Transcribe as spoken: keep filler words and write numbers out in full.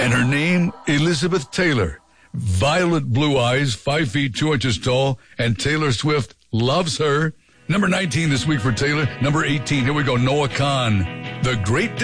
And her name, Elizabeth Taylor. Violet blue eyes, five feet, two inches tall, and Taylor Swift loves her. Number nineteen this week for Taylor. Number eighteen, here we go, Noah Kahan. The Great